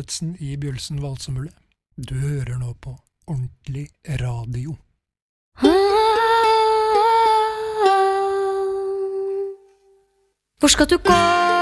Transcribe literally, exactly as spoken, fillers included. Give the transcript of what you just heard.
Knudsen i Bjølsen valsemølle. Du hører nå på ordentlig radio. Hvor skal du gå?